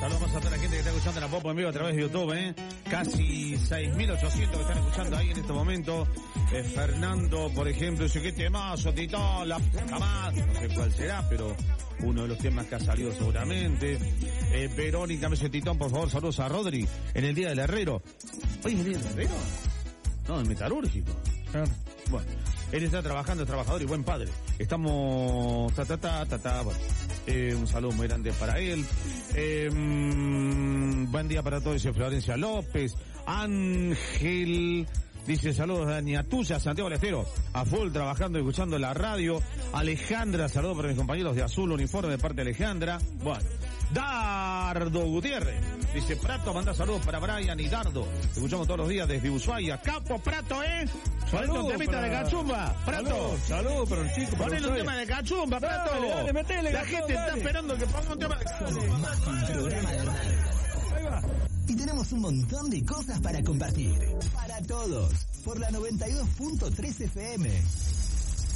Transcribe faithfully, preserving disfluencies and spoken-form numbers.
Saludos a toda la gente que está escuchando la Popo en vivo a través de YouTube, ¿eh? Casi seis mil ochocientos que están escuchando ahí en este momento. Eh, Fernando, por ejemplo, dice, ¿qué temazo, Titón? La puta más. No sé cuál será, pero uno de los temas que ha salido seguramente. Eh, Verónica me dice, Titón, por favor, saludos a Rodri en el Día del Herrero. ¿Hoy es el Día del Herrero? No, el metalúrgico. Claro. Bueno, él está trabajando, es trabajador y buen padre. Estamos... Ta, ta, ta, ta, ta. Bueno, eh, un saludo muy grande para él. Eh, mm, buen día para todos, dice Florencia López. Ángel... Dice, saludos a Ñatuya, Santiago del Estero, a full trabajando y escuchando la radio. Alejandra, saludos para mis compañeros de Azul Uniforme de parte de Alejandra. Bueno, Dardo Gutiérrez, dice, Prato, manda saludos para Brian y Dardo. Escuchamos todos los días desde Ushuaia. Capo, Prato, ¿eh? Ponete un temita para... de cachumba, Prato. Saludos para el chico. Ponele un tema de cachumba, Prato. Dale, dale, metele, la Gastón, gente dale. está esperando que ponga un tema de cachumba. Más que un programa de radio. Ahí va. Y tenemos un montón de cosas para compartir. Para todos. Por la noventa y dos punto tres F M.